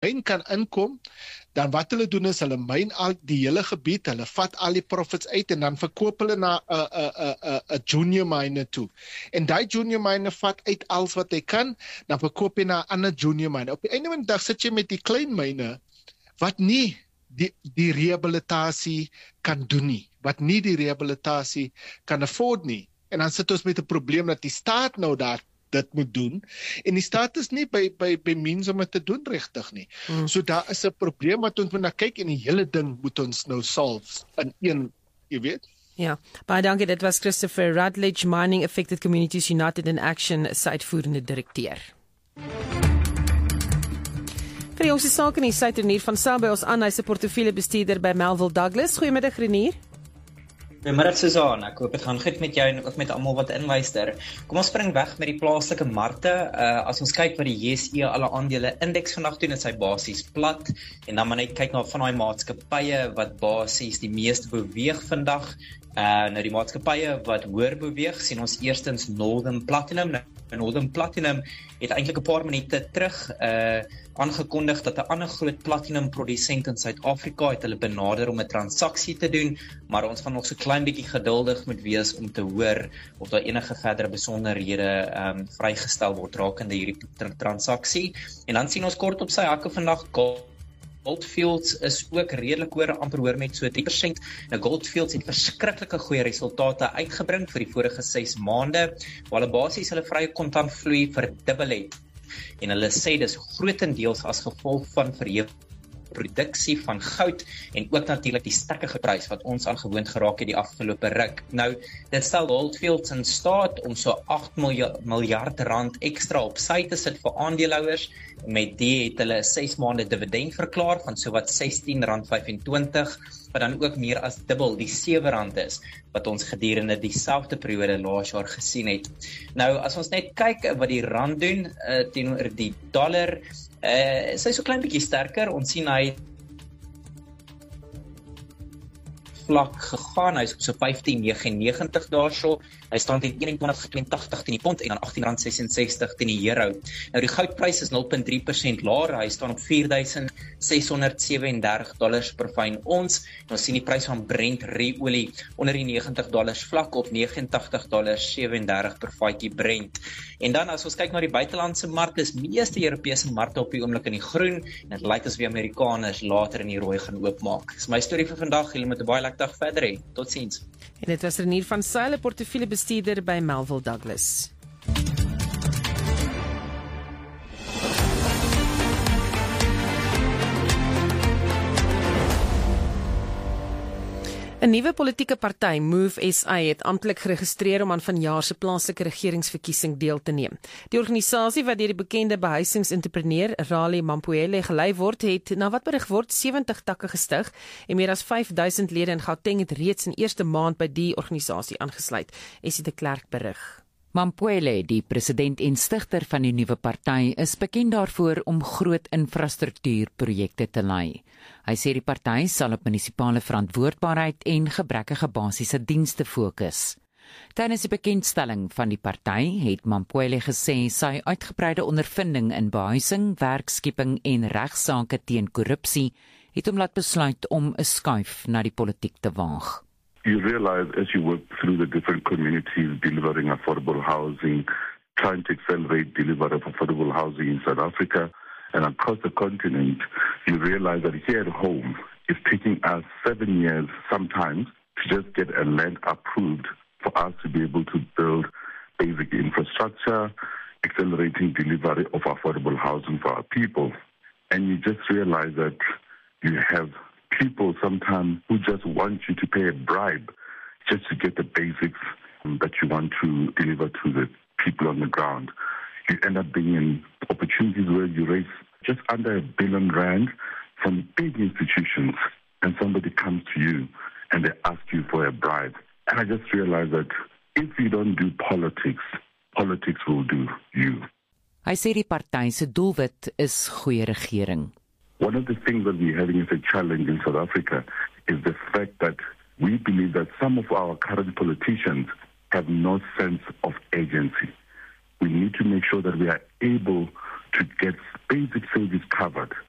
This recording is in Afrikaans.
myn kan inkom, dan wat hulle doen is, hulle myn al die hele gebied, hulle vat al die profits uit en dan verkoop hulle na 'n junior miner toe. En die junior miner vat uit alles wat hy kan, dan verkoop hy na 'n ander junior miner. Op die einde van die dag sit jy met die klein miner, wat nie die rehabilitasie kan doen nie, wat nie die rehabilitasie kan afford nie. En dan sit ons met 'n probleem dat die staat nou daar dit moet doen, en die staat is nie by means om dit te doen regtig nie. So daar is 'n probleem wat ons moet na kyk, en die hele ding moet ons nou solve in een, jy weet. Ja, baie dankie, dit was Christopher Rutledge, Mining Affected Communities United in Action se uitvoerende direkteur. Vir die jongste sake in die suid Renier van Sail by ons aan, hy se portefeuljebestuurder by Melville Douglas. Goeiemiddag Renier. Goeiemiddag Susan, ek hoop dit gaan goed met jou en ook met almal wat inluister. Kom ons spring weg met die plaaslike markte. As ons kyk wat die JSE alle aandele indeks vandag doen, is hy basies plat, en dan maar net kyk na van daai maatskappye wat basies die meeste beweeg vandag. Nou die maatskappye wat hoër beweeg, sien ons eerstens Northern Platinum. Northern Platinum het eintlik 'n paar minute terug aangekondig dat 'n ander groot platinum produsent in Suid-Afrika het hulle benader om 'n transaksie te doen, maar ons gaan nog so klein bietjie geduldig moet wees om te hoor of daar enige verdere besonderhede vrygestel word rakende hierdie transaksie. En dan sien ons kort op sy hakke vandag Goldfields is ook redelik amper met so 3%. Nou Goldfields het verskriklike goeie resultate uitgebring vir die vorige 6 maande, waar hulle basies hulle vrye kontantvloei verdubbel het. En hulle sê dis grootendeels as gevolg van verhewe produksie van goud en ook natuurlik die sterkige prys wat ons aan gewoond geraak het die afgelope ruk. Nou, dit stel Goldfields in staat om so 8 miljard rand ekstra op sy te sit vir aandeelhouers. Met die het hulle 6 maande dividend verklaar van so wat R16.25, wat dan ook meer as dubbel die R7 is, wat ons gedurende dieselfde periode laas jaar gesien het. Nou, as ons net kyk wat die rand doen teenoor die dollar, sy is so klein bietjie sterker. Ons sien hy vlak gegaan, hy is op so 15.99 daarso, hy staan teen 21.82 teen die pond en dan R18.66 teen die euro. Nou die goudprys is 0.3% laer, hy staan op $4,637 per fyn ons. En ons sien die prys van Brent ruolie onder die $90 vlak op $89.37 per vatjie Brent. En dan as ons kyk na die buitelandse markte, is meeste Europese markte op die oomblik in die groen, en dit lyk asof die Amerikaners later in die rooi gaan oopmaak. Dis my storie vir vandag, julle moet 'n baie lekker dag verder hê. Totsiens. En dit was Renier van Sail, portefeuljebestuurder by Melville Douglas. 'n Nuwe politieke party, Move SA, het amptelik geregistreer om aan vanjaar se plaaslike regeringsverkiesing deel te neem. Die organisasie wat deur die bekende behuisingsentrepreneur Raleigh Mampoele gelei word, het na wat berig word 70 takke gestig en meer as 5000 lede in Gauteng het reeds in eerste maand by die organisasie aangesluit. Essie de Klerk berig. Mampoele, die president en stigter van die nuwe party, is bekend daarvoor om groot infrastruktuurprojekte te lei. Hy sê die party sal op munisipale verantwoordbaarheid en gebrekkige basiese dienste fokus. Tydens die bekendstelling van die party het Mampoele gesê sy uitgebreide ondervinding in behuising, werkskeping en regsaake teen korrupsie het hom laat besluit om 'n skuif na die politiek te waag. You realize as you work through the different communities delivering affordable housing, trying to accelerate delivery of affordable housing in South Africa and across the continent, you realize that here at home it's taking us 7 years sometimes to just get a land approved for us to be able to build basic infrastructure, accelerating delivery of affordable housing for our people. And you just realize that you have people sometimes who just want you to pay a bribe just to get the basics that you want to deliver to the people on the ground. You end up being in opportunities where you raise just under R1 billion from big institutions and somebody comes to you and they ask you for a bribe. And I just realized that if you don't do politics, politics will do you. Hy sê die party se doelwit is goeie regering. One of the things that we're having as a challenge in South Africa is the fact that we believe that some of our current politicians have no sense of agency. We need to make sure that we are able to get basic service covered